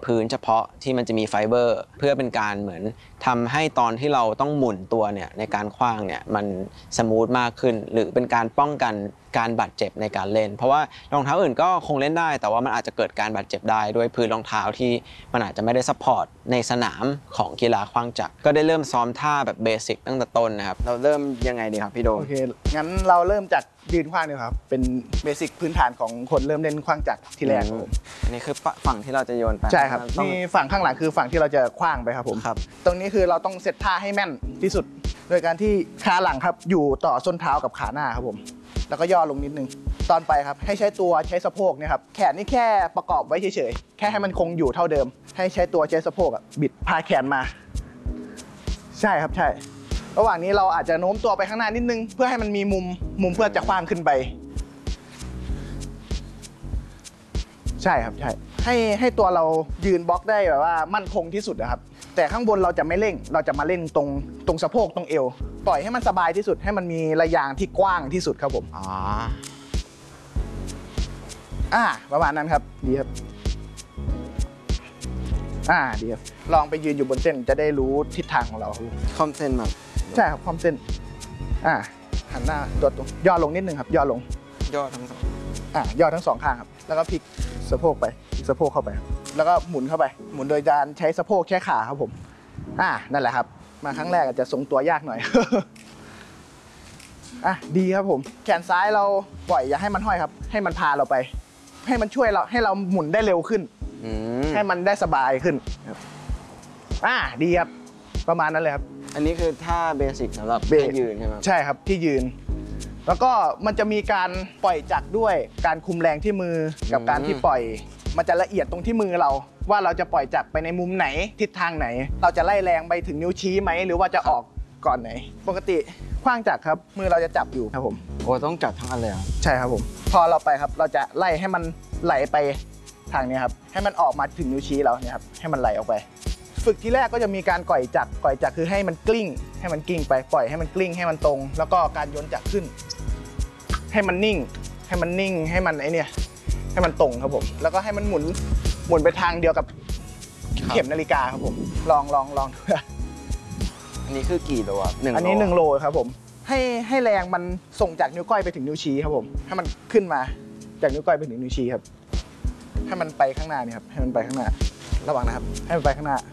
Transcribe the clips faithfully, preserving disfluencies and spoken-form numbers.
พื้นเฉพาะที่มันจะมีไฟเบอร์เพื่อเป็นการเหมือนทำให้ตอนที่เราต้องหมุนตัวเนี่ยในการขว้างเนี่ยมันสมูทมากขึ้นหรือเป็นการป้องกันการบาดเจ็บในการเล่นเพราะว่ารองเท้าอื่นก็คงเล่นได้แต่ว่ามันอาจจะเกิดการบาดเจ็บได้ด้วยพื้นรองเท้าที่มันอาจจะไม่ได้ซัพพอร์ตในสนามของกีฬาขว้างจักรก็ได้เริ่มซ้อมท่าแบบเบสิกตั้งแต่ต้นนะครับเราเริ่มยังไงดีครับพี่โดมโอเคงั้นเราเริ่มจากยืนขว้างดีครับเป็นเบสิกพื้นฐานของคนเริ่มเล่นขว้างจักรทีแรกครับผมอันนี้คือฝั่งที่เราจะโยนไปใช่ครับนี่ฝั่งข้างหลังคือฝั่งที่เราจะขว้างไปครับผมครับตรงนี้คือเราต้องเซตท่าให้แม่นที่สุดโดยการที่ขาหลังครับอยู่ต่อส้นเท้ากับขาหน้าครับผมแล้วก็ย่อลงนิดนึงตอนไปครับให้ใช้ตัวใช้สะโพกเนี่ยครับแขนนี่แค่ประกอบไว้เฉยๆแค่ให้มันคงอยู่เท่าเดิมให้ใช้ตัวใช้สะโพกบิดพาแขนมาใช่ครับใช่ระหว่างนี้เราอาจจะโน้มตัวไปข้างหน้านิดนึงเพื่อให้มันมีมุมมุมเพื่อจะขว้างขึ้นไปใช่ครับใช่ให้ให้ตัวเรายืนบล็อกได้แบบว่ามั่นคงที่สุดนะครับแต่ข้างบนเราจะไม่เร่งเราจะมาเล่นตรงตรงสะโพกตรงเอวปล่อยให้มันสบายที่สุดให้มันมีระยางที่กว้างที่สุดครับผมอ๋ออ่าประมาณนั้นครับดีครับอ่าดีครับลองไปยืนอยู่บนเส้นจะได้รู้ทิศทางของเราคอมเส้นแบบใช่ครับคอมเส้นอ่าหันหน้าตัวตรงย่อลงนิดนึงครับย่อลงย่อทั้งสองอ่าย่อทั้งสองข้างครับแล้วก็พลิกสะโพกไปพลิกสะโพกเข้าไปแล้วก็หมุนเข้าไปหมุนโดยการใช้สะโพกใช้ขาครับผมอ่านั่นแหละครับมาครั้งแรกอาจจะทรงตัวยากหน่อยอ่ะดีครับผมแขนซ้ายเราปล่อยอย่าให้มันห้อยครับให้มันพาเราไปให้มันช่วยเราให้เราหมุนได้เร็วขึ้นให้มันได้สบายขึ้นครับอ่าดีครับประมาณนั้นเลยครับอันนี้คือท่าเบสิกสำหรับที่ยืนใช่ไหมใช่ครับที่ยืนแล้วก็มันจะมีการปล่อยจักรด้วยการคุมแรงที่มือกับการที่ปล่อยมันจะละเอียดตรงที่มือเราว่าเราจะปล่อยจักรไปในมุมไหนทิศทางไหนเราจะไล่แรงไปถึงนิ้วชี้ไหมหรือว่าจะออกก่อนไหนปกติขว้างจักรครับมือเราจะจับอยู่ครับผมโอ้ต้องจับทั้งอันเลยใช่ครับผมพอเราไปครับเราจะไล่ให้มันไหลไปทางนี้ครับให้มันออกมาถึงนิ้วชี้เราเนี่ยครับให้มันไหลออกไปฝึกที่แรกก็จะมีการก่อยจักรก่อยจักรคือให้มันกลิ้งให้มันกลิ้งไปปล่อยให้มันกลิ้งให้มันตรงแล้วก็การโยนจักรขึ้นให้มันนิ่งให้มันนิ่งให้มันไอเนี่ยให้มันตรงครับผมแล้วก็ให้มันหมุนหมุนไปทางเดียวกับเข็มนาฬิกาครับผมลองลองลองดูอันนี้คือกี่โลครับหนึ่งอันนี้หนึ่งโลครับผมให้ให้แรงมันส่งจากนิ้วก้อยไปถึงนิ้วชี้ครับผมให้มันขึ้นมาจากนิ้วก้อยไปถึงนิ้วชี้ครับให้มันไปข้างหน้านี่ครับให้มันไปข้างหน้าระวังนะครับให้มันไปข้างหน้า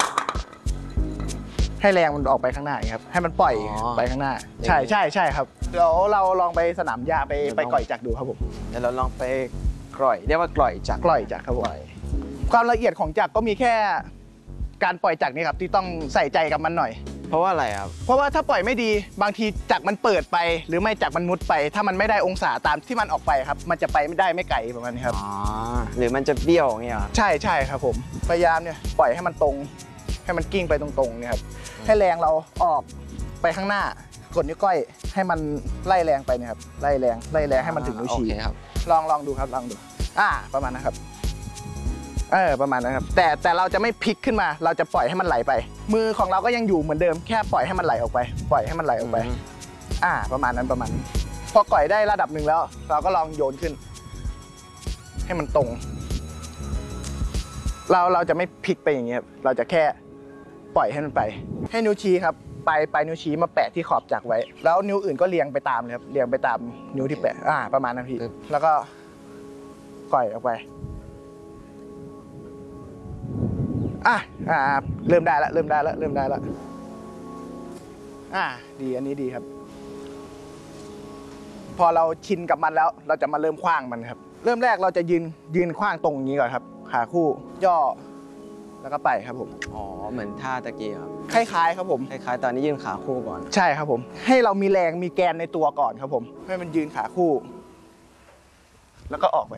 ให้แรงมันออกไปข้างหน้าครับให้มันปล่อยไปข้างหน้าใช่ใช่ใช่ครับเดี๋ยวเราลองไปสนามหญ้าไปไปก่อยจักรดูครับผมเดี๋ยวเราลองไปกล่อยเรียกว่ากล่อยจักรกล่อยจักรครับผมความละเอียดของจักรก็มีแค่การปล่อยจักรนี่ครับที่ต้องใส่ใจกับมันหน่อยเพราะว่าอะไรครับเพราะว่าถ้าปล่อยไม่ดีบางทีจักรมันเปิดไปหรือไม่จักรมันมุดไปถ้ามันไม่ได้องศาตามที่มันออกไปครับมันจะไปไม่ได้ไม่ไกลประมาณนี้ครับอ๋อหรือมันจะเบี้ยวอย่างเงี้ยใช่ใช่ครับผมพยายามเนี่ยปล่อยให้มันตรงให้มันกิ้งไปตรงๆเนี่ยครับให้แรงเราออกไปข้างหน้ากดนิ้วก้อยให้มันไล่แรงไปเนี่ยครับไล่แรงไล่แรงให้มันถึงนิ้วชี้ครับลองลองดูครับลองดูอ่าประมาณนะครับเออประมาณนั้นครับแต่แต่เราจะไม่พลิกขึ้นมาเราจะปล่อยให้มันไหลไปมือของเราก็ยังอยู่เหมือนเดิมแค่ปล่อยให้มันไหลออกไปปล่อยให้มันไหลออกไปอ่าประมาณนั้นประมาณนี้พอก่อยได้ระดับหนึ่งแล้วเราก็ลองโยนขึ้นให้มันตรงเราเราจะไม่พลิกไปอย่างเงี้ยเราจะแค่ปล่อยให้มันไปให้นิ้วชี้ครับปลายปลายนิ้วชี้มาแปะที่ขอบจักรไว้แล้วนิ้วอื่นก็เรียงไปตามเลยครับเรียงไปตามนิ้วที่แปะอ่าประมาณนั้นพี่แล้วก็ก่อยออกไปอ่ะอ่าเริ่มได้แล้วเริ่มได้แล้วเริ่มได้แล้วอ่าดีอันนี้ดีครับพอเราชินกับมันแล้วเราจะมาเริ่มขว้างมันครับเริ่มแรกเราจะยืนยืนขว้างตรงนี้ก่อนครับขาคู่ย่อแล้วก็ไปครับผมอ๋อเหมือนท่าตะกี้ครับคล้ายๆครับผมคล้ายๆตอนนี้ยืนขาคู่ก่อนใช่ครับผมให้เรามีแรงมีแกนในตัวก่อนครับผมให้มันยืนขาคู่แล้วก็ออกไป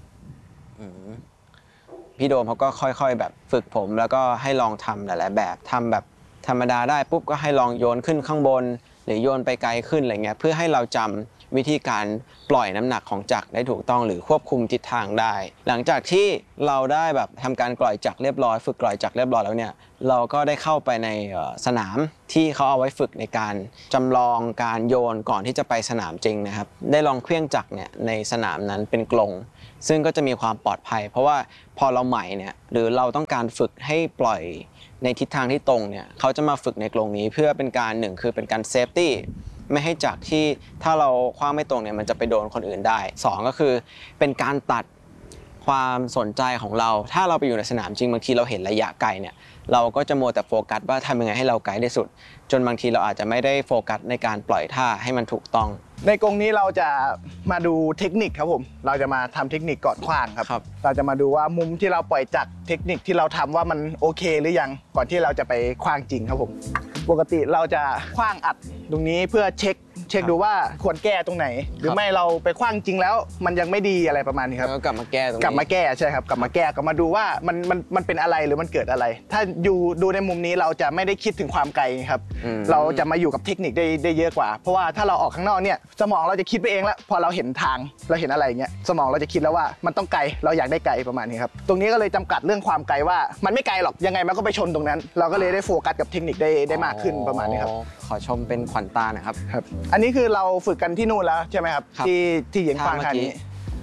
พี่โดมเขาก็ค่อยๆแบบฝึกผมแล้วก็ให้ลองทำหลายๆแบบทำแบบธรรมดาได้ปุ๊บก็ให้ลองโยนขึ้นข้างบนหรือโยนไปไกลขึ้นอะไรเงี้ยเพื่อให้เราจำวิธีการปล่อยน้ำหนักของจักรได้ถูกต้องหรือควบคุมทิศทางได้ หลังจากที่เราได้แบบทำการปล่อยจักรเรียบร้อยฝึกปล่อยจักรเรียบร้อยแล้วเนี่ยเราก็ได้เข้าไปในสนามที่เขาเอาไว้ฝึกในการจำลองการโยนก่อนที่จะไปสนามจริงนะครับได้ลองเครื่องจักรเนี่ยในสนามนั้นเป็นกลงซึ่งก็จะมีความปลอดภัยเพราะว่าพอเราใหม่เนี่ยหรือเราต้องการฝึกให้ปล่อยในทิศทางที่ตรงเนี่ยเขาจะมาฝึกในกลงนี้เพื่อเป็นการหนึ่งคือเป็นการเซฟตี้ไม่ให้จักรที่ถ้าเราคว้างไม่ตรงเนี่ยมันจะไปโดนคนอื่นได้สองก็คือเป็นการตัดความสนใจของเราถ้าเราไปอยู่ในสนามจริงบางทีเราเห็นระยะไกลเนี่ยเราก็จะมัวแต่โฟกัสว่าทำยังไงให้เราไกลได้สุดจนบางทีเราอาจจะไม่ได้โฟกัสในการปล่อยท่าให้มันถูกต้องในกรงนี้เราจะมาดูเทคนิคครับผมเราจะมาทำเทคนิคก่อนขว้างครับเราจะมาดูว่ามุมที่เราปล่อยจักรเทคนิคที่เราทำว่ามันโอเคหรือยังก่อนที่เราจะไปขว้างจริงครับผมปกติเราจะขว้างอัดตรงนี้เพื่อเช็คเช็คดูว่าควรแก้ตรงไหนหรือไม่เราไปขว้างจริงแล้วมันยังไม่ดีอะไรประมาณนี้ครับแล้วกลับมาแก้ตรงนี้กลับมาแก้ใช่ครับกลับมาแก้กลับมาดูว่ามันมันมันเป็นอะไรหรือมันเกิดอะไรถ้าอยู่ดูในมุมนี้เราจะไม่ได้คิดถึงความไกลครับเราจะมาอยู่กับเทคนิคได้ได้เยอะกว่าเพราะว่าถ้าเราออกข้างนอกเนี่ยสมองเราจะคิดไปเองแล้วพอเราเห็นทางเราเห็นอะไรอย่างเงี้ยสมองเราจะคิดแล้วว่ามันต้องไกลเราอยากได้ไกลประมาณนี้ครับตรงนี้ก็เลยจำกัดเรื่องความไกลว่ามันไม่ไกลหรอกยังไงมันก็ไปชนตรงนั้นเราก็เลยได้โฟกัสกับเทคนิคได้ได้มากขึ้นประมาณนี้ครับขอชมเป็นขวัญตาหน่อยครับครับอันนี้คือเราฝึกกันที่นู่นแล้วใช่ไหมครับที่ที่เหยียงควางท่านี้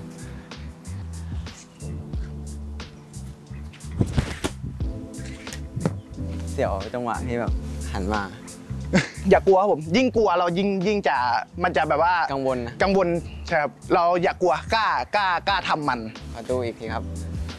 เสียวจังหวะที่แบบหันมาอย่ากลัวครับผมยิ่งกลัวเรายิ่งยิ่งจะมันจะแบบว่ากังวลนะกังวลใช่ครับเราอย่ากลัวกล้ากล้ากล้าทำมันขอดูอีกทีครับ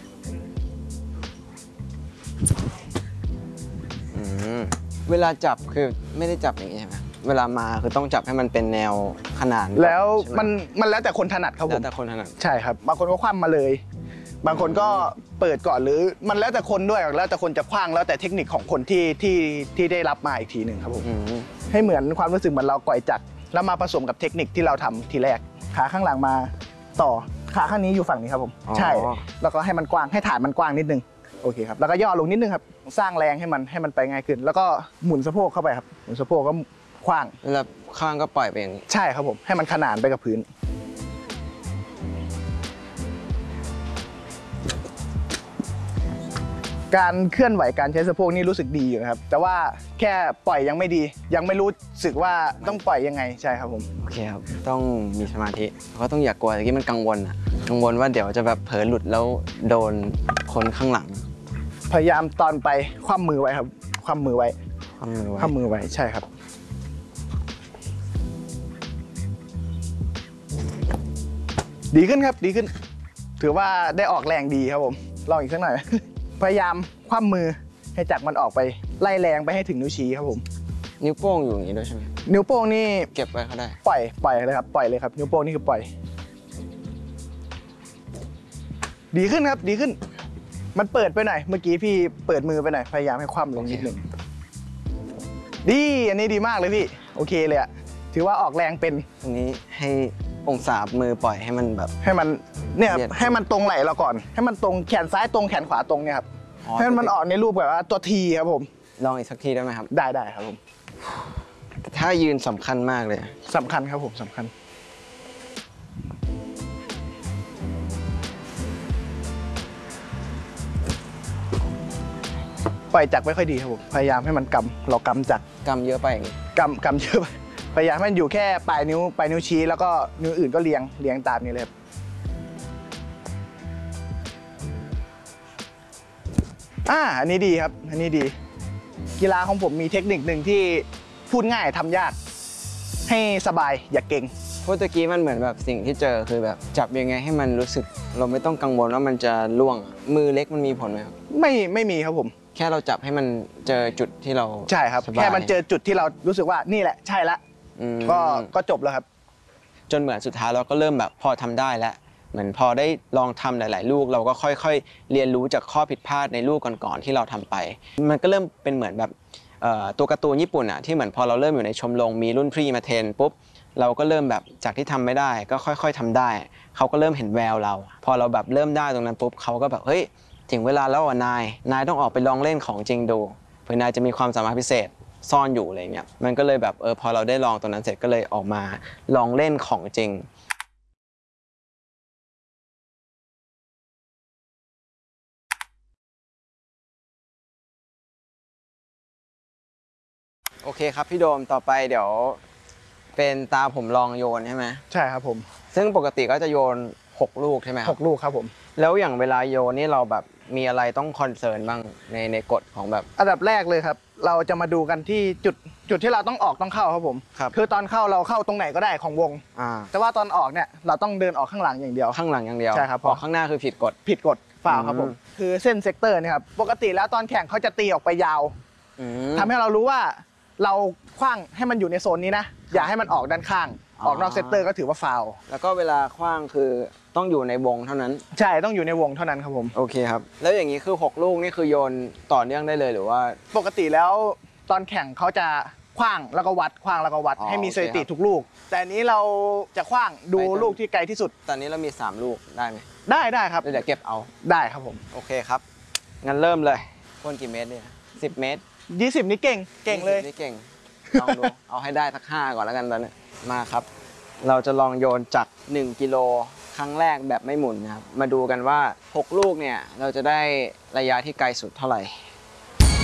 เวลาจับคือไม่ได้จับอย่างนี้ใช่ไหมเวลามาคือต้องจับให้มันเป็นแนวขนานแล้วมันมันแล้วแต่คนถนัดครับผมแล้วแต่คนถนัดใช่ครับบางคนก็คว่ำมาเลยบางคนก็เปิดก่อนหรือมันแล้วแต่คนด้วยแล้วแต่คนจะคว้างแล้วแต่เทคนิคของคนที่ที่ที่ได้รับมาอีกทีหนึ่งครับผมให้เหมือนความรู้สึกเหมือนเราก่อยจักรแล้วมาผสมกับเทคนิคที่เราทำทีแรกขาข้างหลังมาต่อขาข้างนี้อยู่ฝั่งนี้ครับผมใช่แล้วก็ให้มันกว้างให้ฐานมันกว้างนิดนึงโอเคครับแล้วก็ย่อลงนิดนึงครับสร้างแรงให้มันให้มันไปง่ายขึ้นแล้วก็หมุนสะโพกเข้าไปครับหมุนสะโพกก็คว้างแล้วข้างก็ปล่อยไปอย่างนี้ใช่ครับผมให้มันขนานไปกับพื้นการเคลื่อนไหวการใช้สะโพกนี่รู้สึกดีอยู่นะครับแต่ว่าแค่ปล่อยยังไม่ดียังไม่รู้สึกว่าต้องปล่อยยังไงใช่ครับผมโอเคครับต้องมีสมาธิก็ต้องอย่ากลัวแต่ที่มันกังวลอะกังวลว่าเดี๋ยวจะแบบเผลอหลุดแล้วโดนคนข้างหลังพยายามตอนไปคว่ำมือไว้ครับคว่ำมือไว้คว่ำมือไว้คว่ำมือไว้ใช่ครับดีขึ้นครับดีขึ้นถือว่าได้ออกแรงดีครับผมลองอีกสักหน่อยพยายามคว่ำมือให้จักรมันออกไปไล่แรงไปให้ถึงนิ้วชี้ครับผมนิ้วโป้งอยู่อย่างนี้ด้วยใช่ไหมนิ้วโป้งนี่เก็บไว้เขาได้ปล่อยปล่อยเลยครับปล่อยเลยครับนิ้วโป้งนี่คือปล่อยดีขึ้นครับดีขึ้นมันเปิดไปหน่อยเมื่อกี้พี่เปิดมือไปหน่อยพยายามให้คว่ำลงนิดหนึ่งดีอันนี้ดีมากเลยพี่โอเคเลยอะถือว่าออกแรงเป็นอันนี้ให้องศามือปล่อยให้มันแบบให้มันเนี่ยให้มันตรงไหล่เราก่อนให้มันตรงแขนซ้ายตรงแขนขวาตรงเนี่ยครับให้มันออกในรูปแบบว่าตัวทีครับผมลองอีกสักทีได้ไหมครับได้ได้ครับผมแต่ถ้ายืนสำคัญมากเลยสำคัญครับผมสำคัญปล่อยจักรไม่ค่อยดีครับผมพยายามให้มันกำเรากำจักรกำเยอะไปกำกำเยอะไปพยายามให้มันอยู่แค่ปลายนิ้วปลายนิ้วชี้แล้วก็นิ้วอื่นก็เรียงเรียงตามนี้เลยครับอ่าอันนี้ดีครับอันนี้ดีกีฬาของผมมีเทคนิคหนึ่งที่พูดง่ายทำยากให้สบายอย่าเก่งเพราะตะกี้มันเหมือนแบบสิ่งที่เจอคือแบบจับยังไงให้มันรู้สึกเราไม่ต้องกังวลว่ามันจะล่วงมือเล็กมันมีผลไหมครับไม่ไม่มีครับผมแค่เราจับให้มันเจอจุดที่เราใช่ครับแค่มันเจอจุดที่เรารู้สึกว่านี่แหละใช่ละก็ก็จบแล้วครับจนเหมือนสุดท้ายเราก็เริ่มแบบพอทำได้แล้วเหมือนพอได้ลองทำหลายๆลูกเราก็ค่อยๆเรียนรู้จากข้อผิดพลาดในลูกก่อนๆที่เราทำไปมันก็เริ่มเป็นเหมือนแบบตัวการ์ตูนญี่ปุ่นอ่ะที่เหมือนพอเราเริ่มอยู่ในชมรมมีรุ่นพี่มาเทรนปุ๊บเราก็เริ่มแบบจากที่ทำไม่ได้ก็ค่อยๆทำได้เขาก็เริ่มเห็นแววเราพอเราแบบเริ่มได้ตรงนั้นปุ๊บเขาก็แบบเฮ้ยถึงเวลาแล้วอ่ะนายนายต้องออกไปลองเล่นของจริงดูเพื่อนายจะมีความสามารถพิเศษซ่อนอยู่อะไรเงี้ยมันก็เลยแบบเออพอเราได้ลองตัวนั้นเสร็จก็เลยออกมาลองเล่นของจริงโอเคครับพี่โดมต่อไปเดี๋ยวเป็นตาผมลองโยนใช่ไหมใช่ครับผมซึ่งปกติก็จะโยนหกลูกใช่ไหมครับหกลูกครับผมแล้วอย่างเวลาโยนนี่เราแบบมีอะไรต้องคอนเซิร์นบ้างในในกฎของแบบอันดับแรกเลยครับเราจะมาดูกันที่จุดจุดที่เราต้องออกต้องเข้าครับผมครับคือตอนเข้าเราเข้าตรงไหนก็ได้ของวงอ่าแต่ว่าตอนออกเนี่ยเราต้องเดินออกข้างหลังอย่างเดียวข้างหลังอย่างเดียวใช่ครับออกข้างหน้าคือผิดกฎผิดกฎฝ่าวครับผมคือเส้นเซกเตอร์เนี่ยครับปกติแล้วตอนแข่งเขาจะตีออกไปยาวทำให้เรารู้ว่าเราขว้างให้มันอยู่ในโซนนี้นะอย่าให้มันออกด้านข้างออกนอกเซกเตอร์ก็ถือว่าฟาวแล้วก็เวลาขว้างคือต้องอยู่ในวงเท่านั้นใช่ต้องอยู่ในวงเท่านั้นครับผมโอเคครับแล้วอย่างนี้คือหกลูกนี่คือโยนต่อเนื่องได้เลยหรือว่าปกติแล้วตอนแข่งเขาจะขว้างแล้วก็วัดขว้างแล้วก็วัดให้มีสถิติทุกลูกแต่อันนี้เราจะขว้างดูลูกที่ไกลที่สุดตอนนี้เรามีสามลูกได้ไหมได้ได้ครับเดี๋ยวเก็บเอาได้ครับผมโอเคครับงั้นเริ่มเลยพ่นกี่เมตรเนี่ยสิบเมตรยี่สิบนี่เก่งเก่งเลยนี่เก่งลองดูเอาให้ได้สักห้าก่อนแล้วกันตอนนี้มาครับเราจะลองโยนจากหนึ่งกิโลครั้งแรกแบบไม่หมุนนะครับมาดูกันว่าหกลูกเนี่ยเราจะได้ระยะที่ไกลสุดเท่าไหร่